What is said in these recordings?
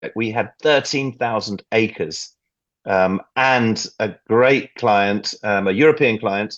we had 13,000 acres, and a great client, a European client,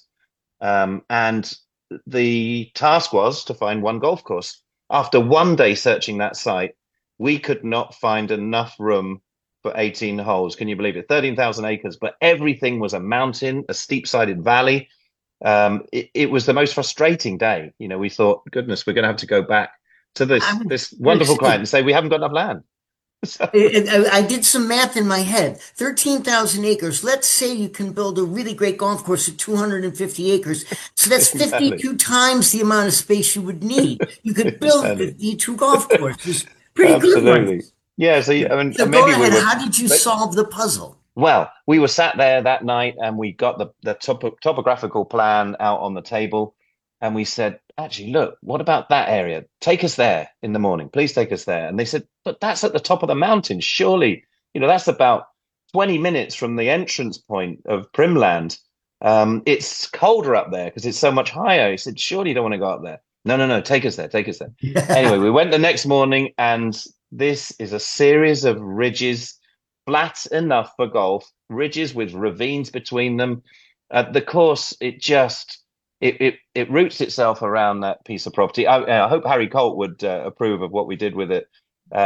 and the task was to find one golf course. After one day searching that site, we could not find enough room for 18 holes. Can you believe it? 13,000 acres, but everything was a mountain, a steep-sided valley. It was the most frustrating day. We thought, goodness, we're going to have to go back to I this was this going to wonderful client say, and say we haven't got enough land. So, I did some math in my head. 13,000 acres. Let's say you can build a really great golf course at 250 acres. So that's exactly, 52 times the amount of space you would need. You could build exactly, 52 golf courses, pretty good absolutely. ones. Yeah. So I mean, So go maybe we ahead. were. How did you solve the puzzle? Well, we were sat there that night and we got the topographical plan out on the table and we said, actually, look, what about that area? Take us there in the morning. Please take us there. And they said, but that's at the top of the mountain. Surely, that's about 20 minutes from the entrance point of Primland. It's colder up there because it's so much higher. He said, surely you don't want to go up there. No, no, no, take us there, take us there. Anyway, we went the next morning and this is a series of ridges flat enough for golf, ridges with ravines between them. The course, it roots itself around that piece of property. I hope Harry Colt would approve of what we did with it.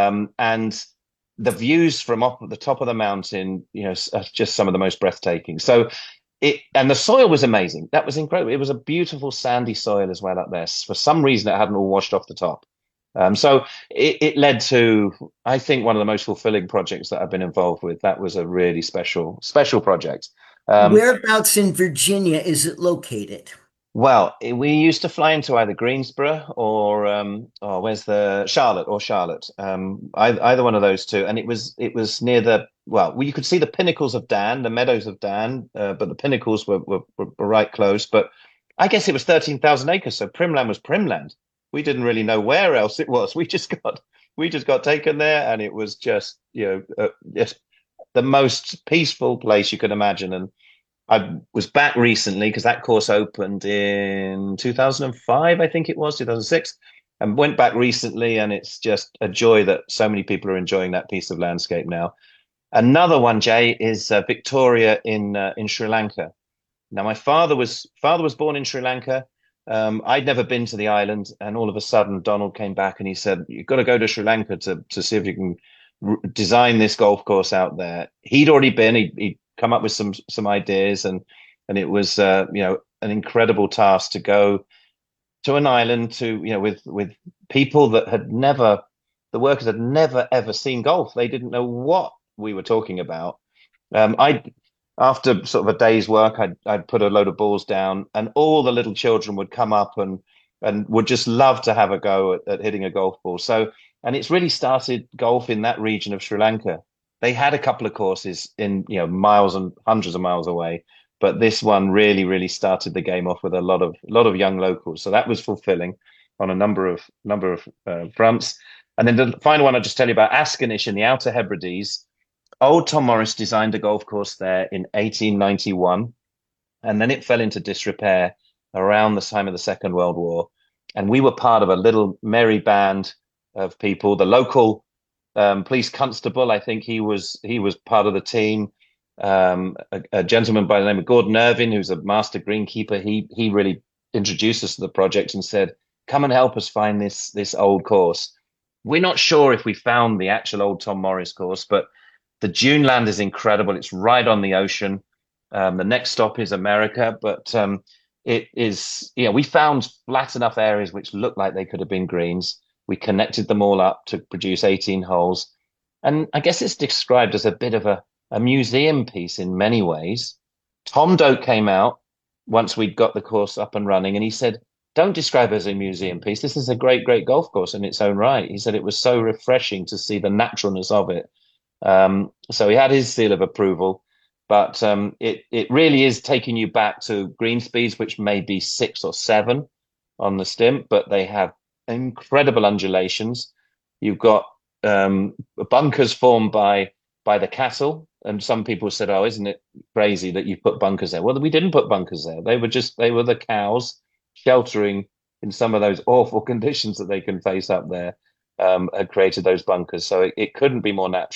And the views from up at the top of the mountain, are just some of the most breathtaking. So and the soil was amazing. That was incredible. It was a beautiful sandy soil as well up there. For some reason, it hadn't all washed off the top. So it led to, I think, one of the most fulfilling projects that I've been involved with. That was a really special project. Um, Whereabouts in Virginia is it located? we used to fly into either Greensboro or where's the Charlotte or Charlotte, either one of those two, and it was near you could see the pinnacles of Dan, the meadows of Dan, but the pinnacles were right close. But I guess it was 13,000 acres, so Primland was Primland. We didn't really know where else it was. We just got taken there, and it was just just the most peaceful place you could imagine. And I was back recently because that course opened in 2005, I think it was 2006, and went back recently, and it's just a joy that so many people are enjoying that piece of landscape now. Another one, Jay, is Victoria in Sri Lanka. Now, my father was born in Sri Lanka. I'd never been to the island, and all of a sudden, Donald came back and he said, "You've got to go to Sri Lanka to see if you can design this golf course out there." He'd already been. He'd come up with some ideas, and it was an incredible task to go to an island with people that had never the workers had never ever seen golf. They didn't know what we were talking about. I After sort of a day's work, I'd put a load of balls down, and all the little children would come up and would just love to have a go at hitting a golf ball. So, and it's really started golf in that region of Sri Lanka. They had a couple of courses in miles and hundreds of miles away, but this one really started the game off with a lot of young locals. So that was fulfilling on a number of fronts. And then the final one I'll just tell you about Ascanish in the Outer Hebrides. Old Tom Morris designed a golf course there in 1891, and then it fell into disrepair around the time of the Second World War. And we were part of a little merry band of people. The local police constable, I think he was part of the team. A gentleman by the name of Gordon Irvin, who's a master greenkeeper, he really introduced us to the project and said, "Come and help us find this old course." We're not sure if we found the actual old Tom Morris course, but the Dune land is incredible. It's right on the ocean. The next stop is America, but it is, we found flat enough areas which looked like they could have been greens. We connected them all up to produce 18 holes. And I guess it's described as a bit of a museum piece in many ways. Tom Doak came out once we'd got the course up and running, and he said, "Don't describe it as a museum piece. This is a great golf course in its own right." He said it was so refreshing to see the naturalness of it. So he had his seal of approval, but it really is taking you back to green speeds, which may be 6 or 7 on the stimp, but they have incredible undulations. You've got bunkers formed by the cattle, and some people said, "Oh, isn't it crazy that you put bunkers there?" Well, we didn't put bunkers there. They were the cows sheltering in some of those awful conditions that they can face up there. had created those bunkers. So it couldn't be more natural.